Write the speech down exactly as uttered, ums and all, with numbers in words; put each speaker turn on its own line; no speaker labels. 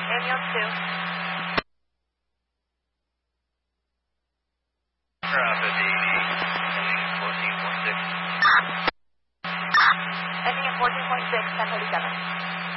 Ambulance two.
Rapid eighty, ending fourteen point six.
Ending at fourteen point six, ten thirty-seven.